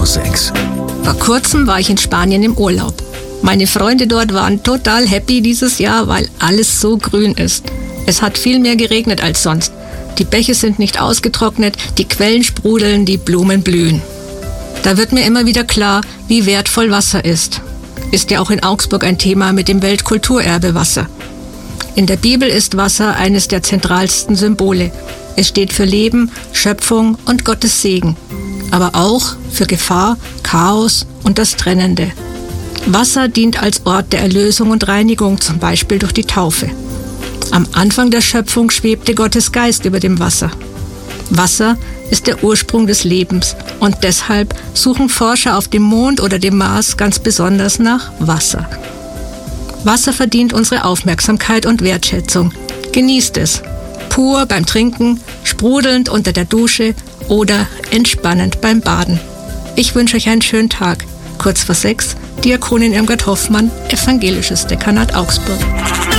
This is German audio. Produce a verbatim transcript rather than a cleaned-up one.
vor sechs. Vor kurzem war ich in Spanien im Urlaub. Meine Freunde dort waren total happy dieses Jahr, weil alles so grün ist. Es hat viel mehr geregnet als sonst. Die Bäche sind nicht ausgetrocknet, die Quellen sprudeln, die Blumen blühen. Da wird mir immer wieder klar, wie wertvoll Wasser ist. Ist ja auch in Augsburg ein Thema mit dem Weltkulturerbe Wasser. In der Bibel ist Wasser eines der zentralsten Symbole. Es steht für Leben, Schöpfung und Gottes Segen, aber auch für Gefahr, Chaos und das Trennende. Wasser dient als Ort der Erlösung und Reinigung, zum Beispiel durch die Taufe. Am Anfang der Schöpfung schwebte Gottes Geist über dem Wasser. Wasser ist der Ursprung des Lebens und deshalb suchen Forscher auf dem Mond oder dem Mars ganz besonders nach Wasser. Wasser verdient unsere Aufmerksamkeit und Wertschätzung. Genießt es. Pur beim Trinken, sprudelnd unter der Dusche oder entspannend beim Baden. Ich wünsche euch einen schönen Tag. Kurz vor sechs, Diakonin Irmgard Hoffmann, Evangelisches Dekanat Augsburg.